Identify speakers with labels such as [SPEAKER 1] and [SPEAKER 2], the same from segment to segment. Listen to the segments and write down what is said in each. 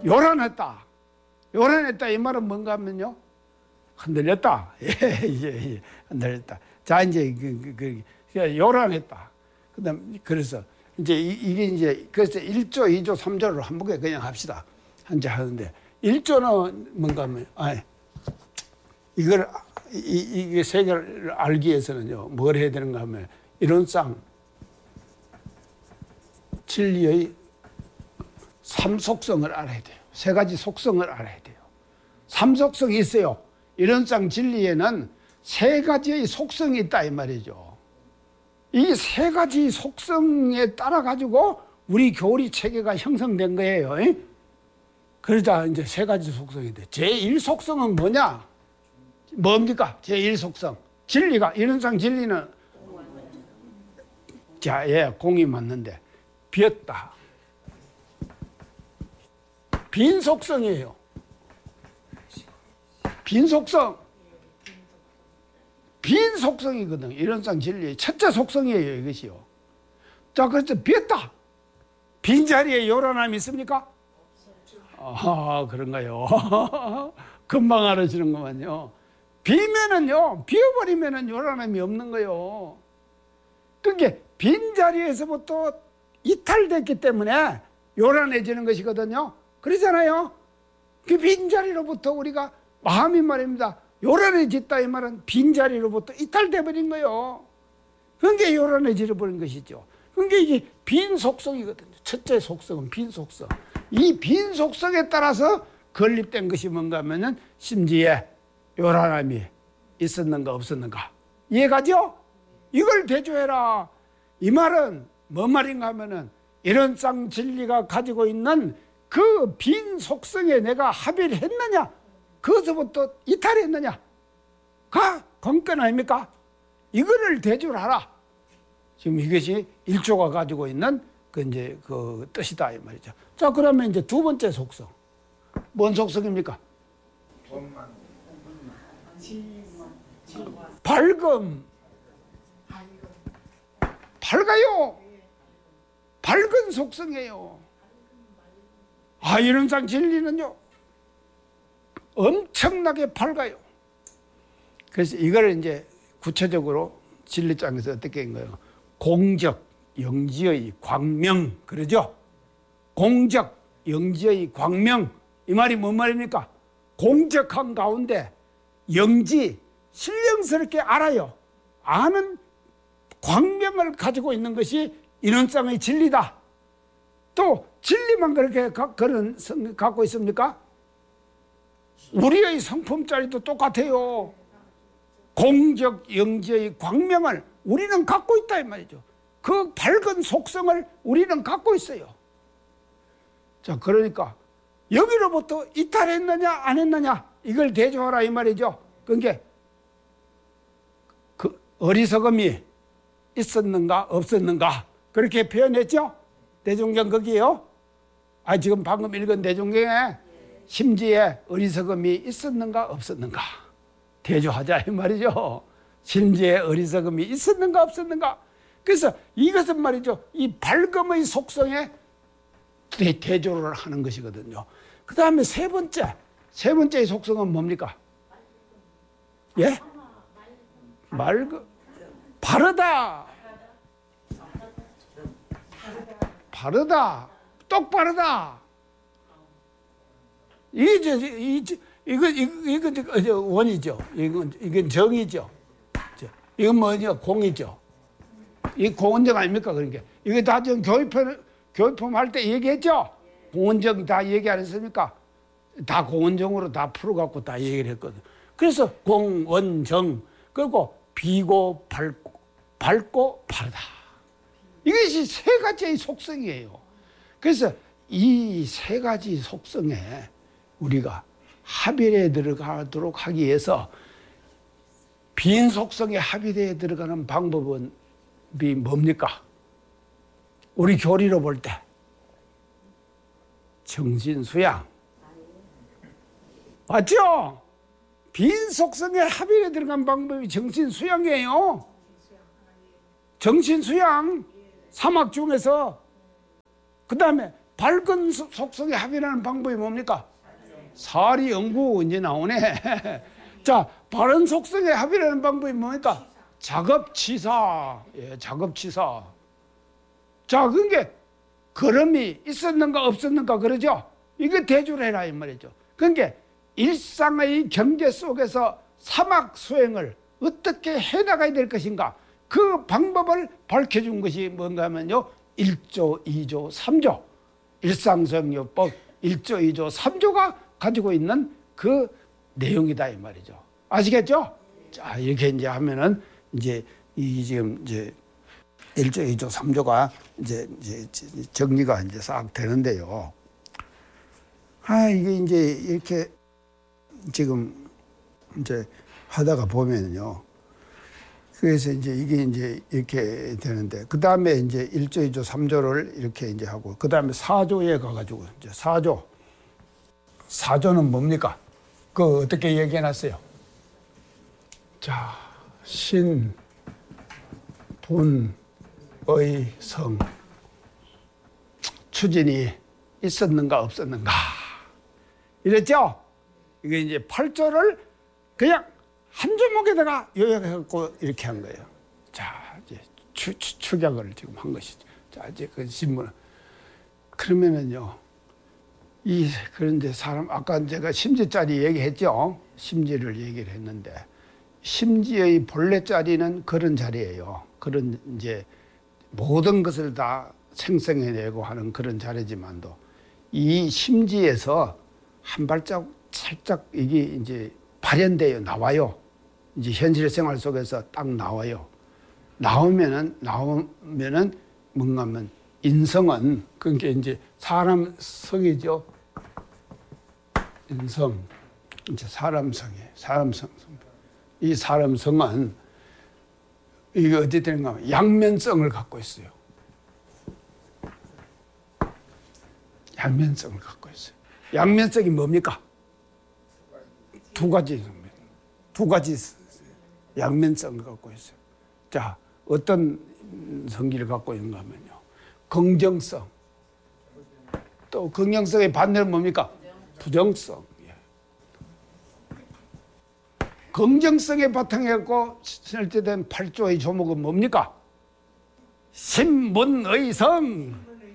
[SPEAKER 1] 요란했다. 요란했다 이 말은 뭔가 하면요, 흔들렸다. 예, 흔들렸다. 자, 이제 요란했다. 그다음 그래서 이제 이게 이제 그래서 1조, 2조, 3조를 한복에 그냥 합시다. 한자 하는데 1조는 뭔가 하면 이게 세계를 알기 위해서는요, 뭘 해야 되는가 하면 이론상 진리의 3속성을 알아야 돼요. 3가지 속성을 알아야 돼요. 3속성이 있어요. 이론상 진리에는 3가지의 속성이 있다 이 말이죠. 이 3가지 속성에 따라 가지고 우리 교리 체계가 형성된 거예요. 그러자 이제 3가지 속성이 돼. 제1속성은 뭐냐? 뭡니까? 제1속성. 진리가, 이론상 진리는 자, 예, 공이 맞는데 비었다. 빈 속성이에요. 빈 속성. 빈 속성이거든. 이론상 진리의 첫째 속성이에요, 이것이요. 자, 그래서 비었다. 빈자리에 요란함이 있습니까? 아, 그런가요? 금방 알아지는구만요. 비면은요, 비어버리면은 요란함이 없는 거요. 그게 빈자리에서부터 이탈됐기 때문에 요란해지는 것이거든요. 그러잖아요. 그 빈자리로부터 우리가 마음이 말입니다. 요란해졌다 이 말은 빈자리로부터 이탈돼 버린 거예요. 그게 요란해져 버린 것이죠. 그게 이게 빈 속성이거든요. 첫째 속성은 빈 속성. 이 빈 속성에 따라서 건립된 것이 뭔가 하면은 심지에 요란함이 있었는가 없었는가. 이해가죠? 이걸 대조해라. 이 말은 뭔 말인가 하면은 이론상 진리가 가지고 있는 그 빈 속성에 내가 합의를 했느냐, 그것부터 이탈했느냐가 관건 아닙니까? 이거를 대조를 하라. 지금 이것이 1조가 가지고 있는 그 뜻이다 이 말이죠. 자, 그러면 이제 두 번째 속성. 뭔 속성입니까? 밝음. 밝아요. 밝은 속성이에요. 아, 이론상 진리는요, 엄청나게 밝아요. 그래서 이걸 이제 구체적으로 진리장에서 어떻게 한 거예요? 공적, 영지의 광명, 그러죠? 공적, 영지의 광명. 이 말이 뭔 말입니까? 공적한 가운데 영지, 신령스럽게 알아요. 아는 광명을 가지고 있는 것이 이론상의 진리다. 또 진리만 그렇게 갖고 있습니까? 우리의 성품짜리도 똑같아요. 공적 영지의 광명을 우리는 갖고 있다 이 말이죠. 그 밝은 속성을 우리는 갖고 있어요. 자, 그러니까 여기로부터 이탈했느냐 안 했느냐 이걸 대조하라 이 말이죠. 그게 그 어리석음이 있었는가 없었는가 그렇게 표현했죠. 대종경 거기에요. 아, 지금 방금 읽은 대종경에 심지에 어리석음이 있었는가 없었는가 대조하자 이 말이죠. 심지에 어리석음이 있었는가 없었는가. 그래서 이것은 말이죠, 이 밝음의 속성에 대조를 하는 것이거든요. 그 다음에 세 번째의 속성은 뭡니까? 예? 바르다. 바르다. 똑바르다. 이거 원이죠. 이건 정이죠. 이건 뭐죠? 공이죠. 이 공원정 아닙니까? 그러니까 이거 다 지금 교육품 할 때 얘기했죠. 공원정 다 얘기 안 했습니까? 다 공원정으로 다 풀어갖고 다 얘기를 했거든. 그래서 공원정, 그리고 비고 밝고 바르다. 이것이 세 가지의 속성이에요. 그래서 이 세 가지 속성에 우리가 합일에 들어가도록 하기 위해서 빈 속성에 합일에 들어가는 방법은 뭡니까? 우리 교리로 볼 때 정신수양. 맞죠? 빈 속성에 합일에 들어간 방법이 정신수양이에요. 정신수양. 사막 중에서 그 다음에 밝은 속성에 합의하는 방법이 뭡니까? 사리 연구 이제 나오네. 자, 바른 속성에 합의하는 방법이 뭡니까? 작업치사. 예, 작업치사. 자, 그게 걸음이 있었는가 없었는가 그러죠? 이거 대조를 해라 이 말이죠. 그러니까 일상의 경제 속에서 사막 수행을 어떻게 해나가야 될 것인가, 그 방법을 밝혀준 것이 뭔가 하면요, 1조, 2조, 3조 일상성요법 1조, 2조, 3조가 가지고 있는 그 내용이다 이 말이죠. 아시겠죠? 자, 이렇게 이제 하면은 이제 이 지금 이제 1조, 2조, 3조가 이제 정리가 이제 싹 되는데요. 이게 이제 이렇게 지금 이제 하다가 보면요. 그래서 이제 이게 이제 이렇게 되는데, 그 다음에 이제 1조, 2조, 3조를 이렇게 이제 하고, 그 다음에 4조에 가가지고 이제 4조. 4조는 뭡니까? 그거 어떻게 얘기해 놨어요? 자, 신, 분, 의, 성. 추진이 있었는가 없었는가. 이랬죠? 이게 이제 8조를 그냥 한 조목에다가 요약해갖고 이렇게 한 거예요. 자, 이제 축약을 지금 한 것이죠. 자, 이제 그 신문. 그러면은요, 그런데 사람, 아까 제가 심지자리 얘기했죠? 심지를 얘기를 했는데, 심지의 본래 자리는 그런 자리예요. 그런 이제 모든 것을 다 생성해내고 하는 그런 자리지만도, 이 심지에서 한 발짝 살짝 이게 이제 발현돼요. 나와요. 이제 현실 생활 속에서 딱 나와요. 나오면은 뭔가 하면 인성은, 그러니까 이제 사람 성이죠. 인성. 이제 사람 성이에요. 사람 성. 이 사람 성은 이게 어디 되는가 하면 양면성을 갖고 있어요. 양면성을 갖고 있어요. 양면성이 뭡니까? 두 가지 양면성을 갖고 있어요. 자, 어떤 성질을 갖고 있는가 하면요, 긍정성. 또 긍정성의 반대는 뭡니까? 부정성. 긍정성에 바탕에 갖고 설정된 8조의 조목은 뭡니까? 신문의성.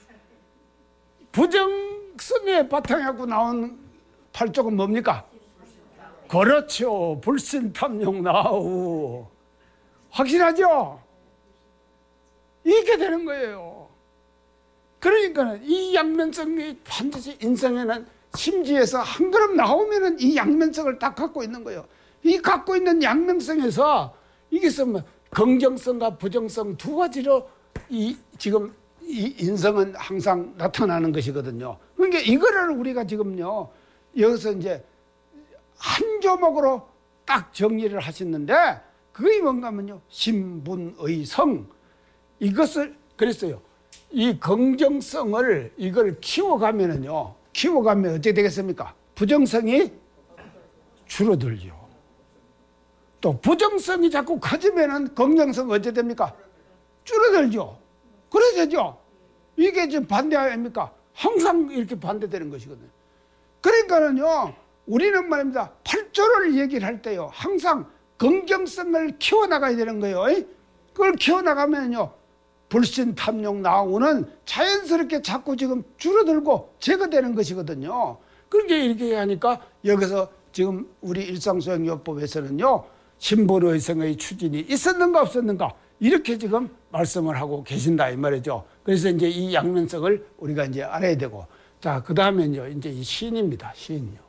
[SPEAKER 1] 부정성에 바탕에 갖고 나온 8조가 뭡니까? 그렇죠. 불신탐욕 나우. 확실하죠? 이렇게 되는 거예요. 그러니까 이 양면성이 반드시 인성에는 심지에서 한 걸음 나오면은 이 양면성을 딱 갖고 있는 거예요. 이 갖고 있는 양면성에서 이게 뭐 긍정성과 부정성 두 가지로 지금 이 인성은 항상 나타나는 것이거든요. 그러니까 이거를 우리가 지금요, 여기서 이제 한 조목으로 딱 정리를 하셨는데, 그게 뭔가 하면요, 신분의성. 이것을 그랬어요. 이 긍정성을 이걸 키워가면은요, 키워가면 어떻게 되겠습니까? 부정성이 줄어들죠. 또 부정성이 자꾸 커지면은 긍정성 어떻게 됩니까? 줄어들죠. 그러죠. 이게 지금 반대 아닙니까? 항상 이렇게 반대되는 것이거든요. 그러니까는요, 우리는 말입니다, 8조를 얘기를 할 때요, 항상 긍정성을 키워나가야 되는 거예요. 그걸 키워나가면요, 불신, 탐욕, 나오는 자연스럽게 자꾸 지금 줄어들고 제거되는 것이거든요. 그렇게 이렇게 하니까 여기서 지금 우리 일상수행요법에서는요, 신본의성의 추진이 있었는가 없었는가 이렇게 지금 말씀을 하고 계신다 이 말이죠. 그래서 이제 이 양면성을 우리가 이제 알아야 되고, 자, 그 다음엔요, 이제 이 신입니다. 신이요.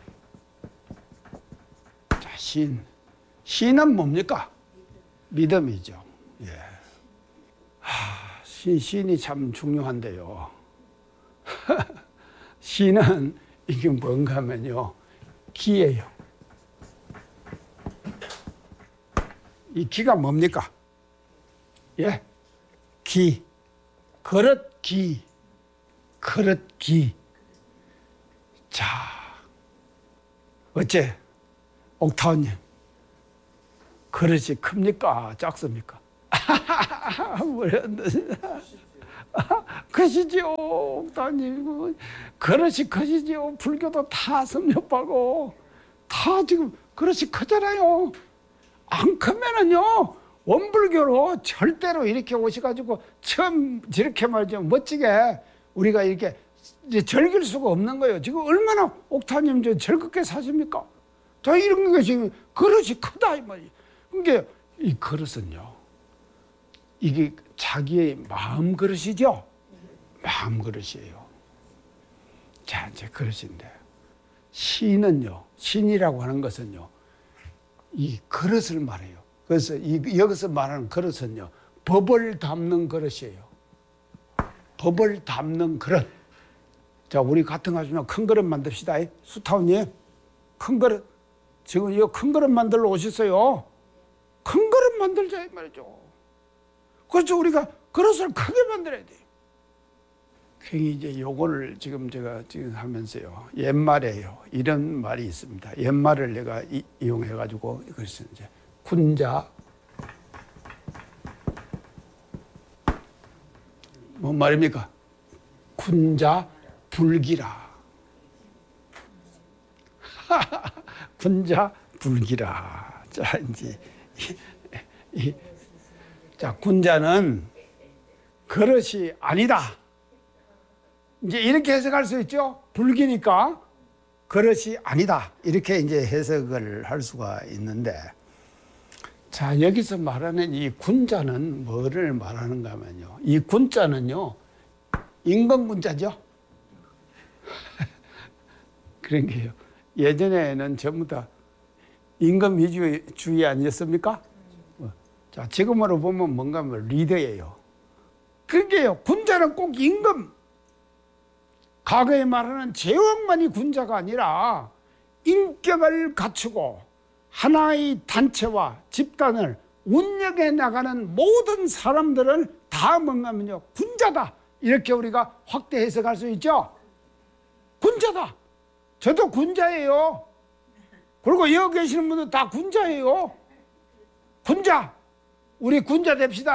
[SPEAKER 1] 자, 신은 뭡니까? 믿음이죠. 예. 신이 참 중요한데요. 신은 이게 뭔가 하면요, 기예요. 이 기가 뭡니까? 예, 기, 그릇기. 자, 어째 옥타원님, 그릇이 큽니까? 작습니까? 크시지요, 옥타님. 그릇이 크시지요. 불교도 다 섭렵하고 다 지금 그릇이 크잖아요. 안 크면은요 원불교로 절대로 이렇게 오셔가지고 처음 저렇게 말이죠 멋지게 우리가 이렇게 이제 즐길 수가 없는 거예요. 지금 얼마나 옥타님 저 즐겁게 사십니까? 다 이런 것이 그릇이 크다 이 말이에요. 그러니까 이 그릇은요 이게 자기의 마음 그릇이죠. 마음 그릇이에요. 자 이제 그릇인데 신은요 신이라고 하는 것은요 이 그릇을 말해요. 그래서 여기서 말하는 그릇은요 법을 담는 그릇이에요. 법을 담는 그릇. 자 우리 같은 거 하시면 큰 그릇 만듭시다. 수타운님 큰 그릇 지금 이거 큰 그릇 만들러 오셨어요. 큰 그릇 만들자 이 말이죠. 그래서 우리가 그릇을 크게 만들어야 돼요. 괜히 이제 요거를 지금 제가 지금 하면서요 옛말에요 이런 말이 있습니다. 옛말을 내가 이용해 가지고 그래서 이제 군자 뭔 말입니까? 군자 불기라. 군자 불기라. 자 이제 자 군자는 그릇이 아니다. 이제 이렇게 해석할 수 있죠. 불기니까 그릇이 아니다. 이렇게 이제 해석을 할 수가 있는데, 자 여기서 말하는 이 군자는 뭐를 말하는가 하면요. 이 군자는요 임금 군자죠. 그런 게요. 예전에는 전부 다 임금 위주의 아니었습니까? 자 지금으로 보면 뭔가 하면 리더예요. 그게요. 군자는 꼭 임금. 과거에 말하는 제왕만이 군자가 아니라 인격을 갖추고 하나의 단체와 집단을 운영해 나가는 모든 사람들을 다 뭔가면요 군자다. 이렇게 우리가 확대 해석할 수 있죠. 군자다. 저도 군자예요. 그리고 여기 계시는 분들 다 군자예요. 군자. 우리 군자 됩시다.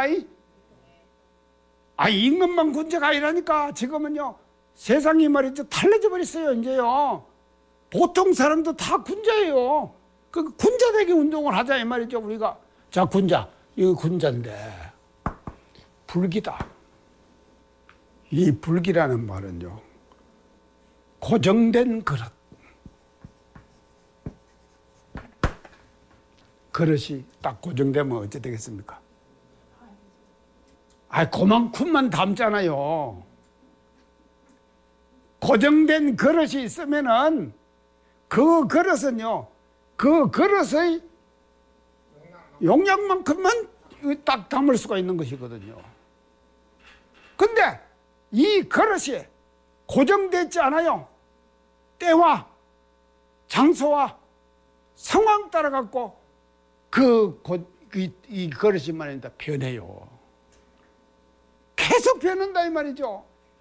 [SPEAKER 1] 임금만 군자가 아니라니까. 지금은요 세상이 말이죠 달라져 버렸어요. 이제요 보통 사람도 다 군자예요. 그 군자되기 운동을 하자 이 말이죠 우리가. 자 군자 이거 군자인데 불기다. 이 불기라는 말은요 고정된 그릇. 그릇이 딱 고정되면 어찌 되겠습니까? 그만큼만 담잖아요. 고정된 그릇이 있으면은 그 그릇은요 그 그릇의 용량만큼만 딱 담을 수가 있는 것이거든요. 근데 이 그릇이 고정되지 않아요. 때와 장소와 상황 따라 갖고 이 그릇이 말입니다 변해요. 계속 변한다 이 말이죠.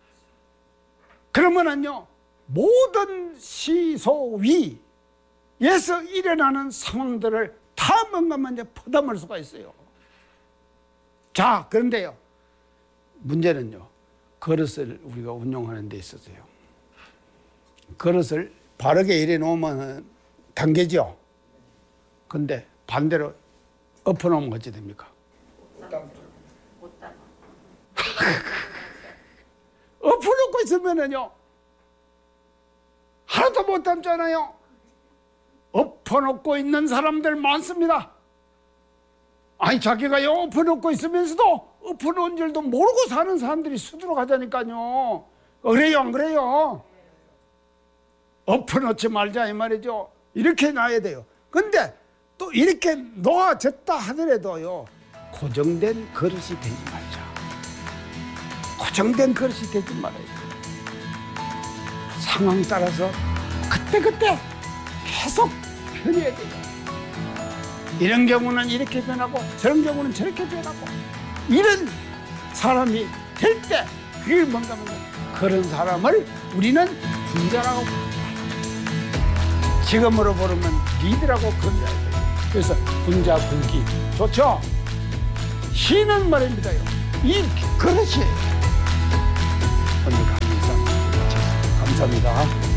[SPEAKER 1] 그러면은요 모든 시소위에서 일어나는 상황들을 다 뭔가 먼저 퍼담을 수가 있어요. 자 그런데요 문제는요 그릇을 우리가 운용하는 데 있어서요 그릇을 바르게 이래 놓으면 단계죠. 근데 반대로 엎어 놓으면 어찌 됩니까? 엎어놓고 있으면은요 하나도 못 담잖아요. 엎어놓고 있는 사람들 많습니다. 자기가 엎어놓고 있으면서도 엎어놓은 줄도 모르고 사는 사람들이 수두룩 하자니까요. 그래요 안 그래요? 엎어놓지 말자 이 말이죠. 이렇게 놔야 돼요. 근데 또 이렇게 놓아졌다 하더라도요 고정된 그릇이 되지 말자. 고정된 그릇이 되지 말아야 돼. 상황 따라서 그때그때 계속 변해야 돼요. 이런 경우는 이렇게 변하고 저런 경우는 저렇게 변하고 이런 사람이 될 때 그게 뭔가 하면 그런 사람을 우리는 군자라고 부릅니다. 지금으로 부르면 리더라고 부릅니다. 그래서 군자 군기 좋죠? 신은 말입니다. 이 그릇이에요. 오늘 강의 이상 감사합니다.